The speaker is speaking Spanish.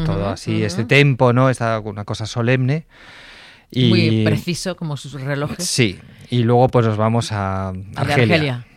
todo así, este tempo, ¿no? Una cosa solemne. Y muy preciso como sus relojes. Sí, y luego pues nos vamos a Argelia.